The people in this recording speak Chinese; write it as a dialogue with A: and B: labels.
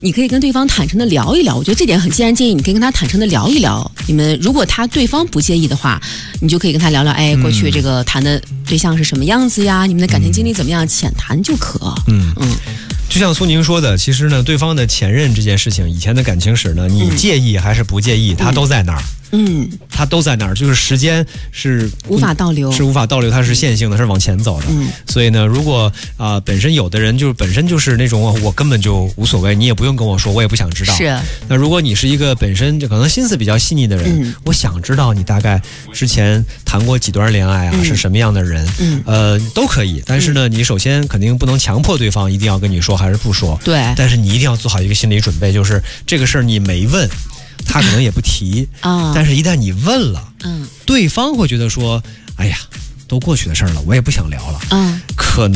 A: 你可以跟对方坦诚的聊一聊，我觉得这点很，既然建议你可以跟他坦诚的聊一聊，你们如果对方不介意的话，你就可以跟他聊聊，哎，过去这个谈的对象是什么样子呀？你们的感情经历怎么样？浅谈就可。
B: 就像苏宁说的，其实呢，对方的前任这件事情，以前的感情史呢，你介意还是不介意，他都在那儿。它都在那儿，就是时间是
A: 无法倒流，
B: 它是线性的，是往前走的。所以呢，如果本身有的人就是本身就是那种我根本就无所谓，你也不用跟我说，我也不想知道。
A: 是。
B: 那如果你是一个本身就可能心思比较细腻的人，我想知道你大概之前谈过几段恋爱啊，是什么样的人，都可以。但是呢，你首先肯定不能强迫对方一定要跟你说还是不说。
A: 对。
B: 但是你一定要做好一个心理准备，就是这个事儿你没问。他可能也不提但是一旦你问了，对方会觉得说，哎呀，都过去的事儿了，我也不想聊了，可能。